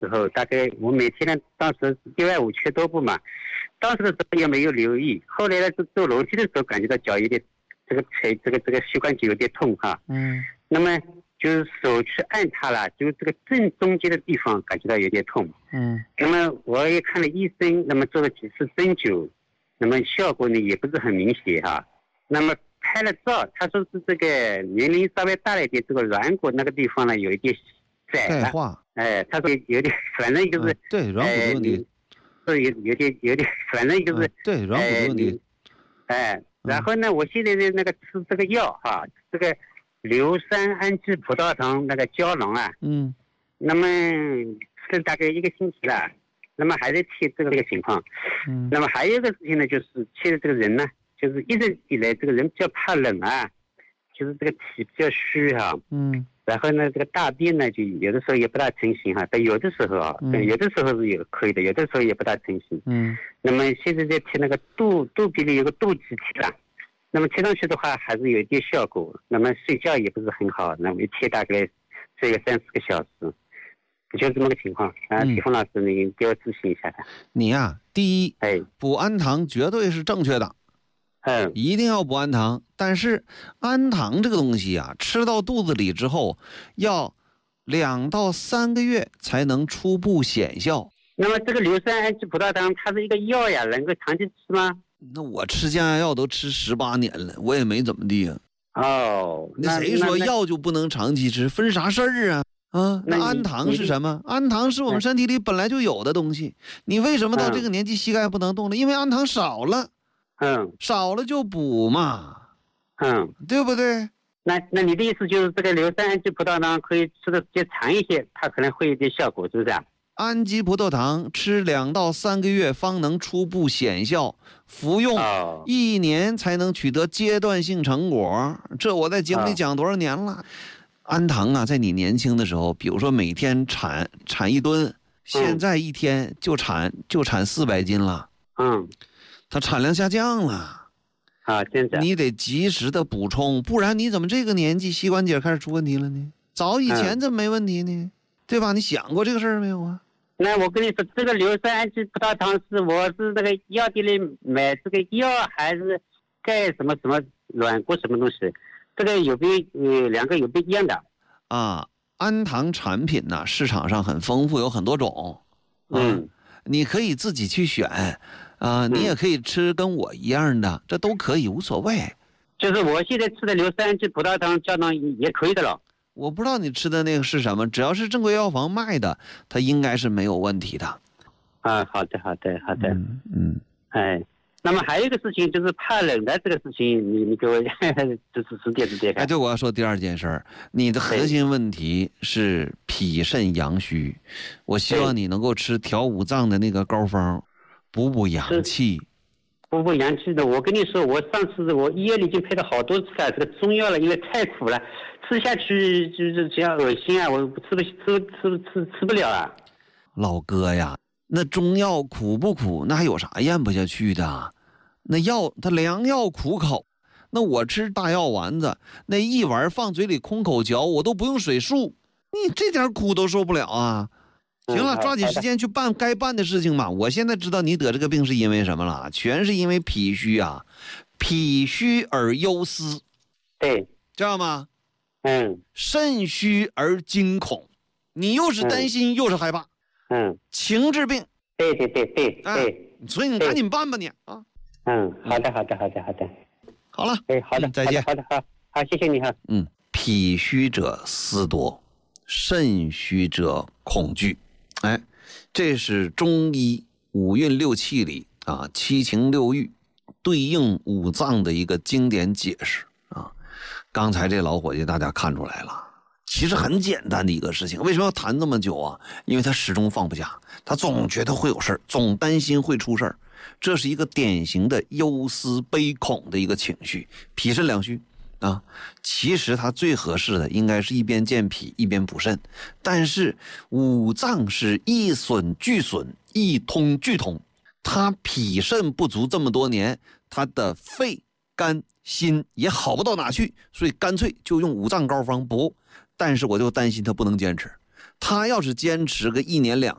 时候，大概我每天呢，当时15000缺多步嘛，当时的时候也没有留意，后来呢走楼梯的时候感觉到脚有点这个膝关节有点痛哈，那么就是手去按它了，就是这个正中间的地方感觉到有点痛，那么我也看了医生，那么做了几次针灸，那么效果呢也不是很明显哈，那么拍了照，他说是这个年龄稍微大了一点，这个软骨那个地方呢有一点窄化，他说有点，反正就是对软骨的问题， 是有点，反正就是对软骨的问题， 然后呢，我现在的那个吃这个药哈，这个硫酸氨基葡萄糖那个胶囊啊，那么吃了大概1个星期了，那么还在贴这个情况，那么还有一个事情呢，就是现在这个人呢，就是一直以来这个人比较怕冷啊，就是这个体比较虚哈，然后呢，这个大便呢，就有的时候也不大成型哈，但有的时候啊，有的时候是有可以的，有的时候也不大成型。那么现在在贴那个肚皮里有个肚脐贴了，那么贴上去的话还是有一点效果。那么睡觉也不是很好，那么一贴大概睡个3-4个小时，就这么个情况。铁峰老师，你给我咨询一下的。 你呀，第一，补氨糖绝对是正确的。一定要补氨糖，但是氨糖这个东西啊，吃到肚子里之后，要2到3个月才能初步显效。 那么这个硫酸氨基葡萄糖，它是一个药呀，能够长期吃吗？ 那我吃降压药都吃18年了，我也没怎么地啊。那谁说药就不能长期吃？分啥事儿啊？那氨糖是什么？氨糖是我们身体里本来就有的东西，你为什么到这个年纪膝盖不能动了？因为氨糖少了。少了就补嘛，对不对？ 那你的意思就是这个硫酸氨基葡萄糖可以吃的时间长一些，它可能会有点效果，是不是啊？ 氨基葡萄糖吃2到3个月方能初步显效，服用1年才能取得阶段性成果。这我在节目里讲多少年了？氨糖啊，在你年轻的时候，比如说每天产1吨，现在一天就产400斤了。它产量下降了真的， 你得及时的补充，不然你怎么这个年纪膝关节开始出问题了呢？早以前怎么没问题呢？对吧？你想过这个事儿没有啊？ 那我跟你说，这个硫酸氨基葡萄糖我是那个药店里买这个药，还是钙什么软骨什么东西？这个有2个有不一样的啊？氨糖产品呢，市场上很丰富，有很多种。你可以自己去选。你也可以吃跟我一样的，这都可以，无所谓。 就是我现在吃的硫酸氨基葡萄糖胶囊也可以的了。 我不知道你吃的那个是什么，只要是正规药房卖的，它应该是没有问题的。 好的。那么还有一个事情就是怕冷的这个事情，你给我指点看。 对，我要说第2件事，你的核心问题是脾肾阳虚，我希望你能够吃调五脏的那个膏方。补阳气， 补阳气的。我跟你说，我上次我医院里已经配了好多次了，这个中药了，因为太苦了，吃下去就是这样恶心啊，我吃不了啊。 老哥呀，那中药苦不苦？那还有啥咽不下去的？那药它良药苦口，那我吃大药丸子，那一丸放嘴里空口嚼，我都不用水漱，你这点苦都受不了啊。行了，抓紧时间去办该办的事情嘛。我现在知道你得这个病是因为什么了，全是因为脾虚啊，脾虚而忧思， 对， 知道吗？肾虚而惊恐，你又是担心又是害怕，情志病。 对， 所以你赶紧办吧你啊。 好的。 好了， 好的， 再见。 好，谢谢你哈。 脾虚者思多，肾虚者恐惧。这是中医5运6气里7情6欲对应5脏的一个经典解释啊。刚才这老伙计大家看出来了，其实很简单的一个事情，为什么要谈这么久啊？因为他始终放不下，他总觉得会有事儿，总担心会出事儿，这是一个典型的忧思悲恐的一个情绪，脾肾两虚啊。其实他最合适的应该是一边健脾一边补肾，但是5脏是一损俱损，一通俱通，他脾肾不足这么多年，他的肺肝心也好不到哪去，所以干脆就用5脏膏方补。但是我就担心他不能坚持，他要是坚持个1年2